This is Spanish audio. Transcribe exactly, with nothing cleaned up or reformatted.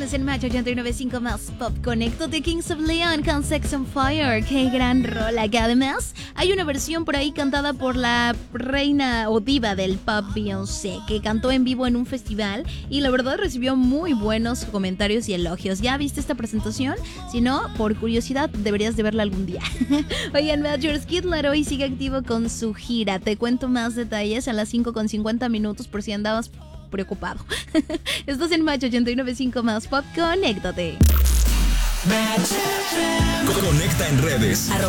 Estás en Match ochenta y nueve punto cinco más Pop. Conecto de Kings of Leon con Sex on Fire. Qué gran rola. Que además hay una versión por ahí cantada por la reina o diva del pop, Beyoncé, que cantó en vivo en un festival y la verdad recibió muy buenos comentarios y elogios. ¿Ya viste esta presentación? Si no, por curiosidad deberías de verla algún día. Oigan, Majors, Kid Laroi sigue activo con su gira. Te cuento más detalles a las cinco con cincuenta minutos por si andabas preocupado. Estás en Match ochenta y nueve punto cinco más Pop. Conéctate. Conecta en redes.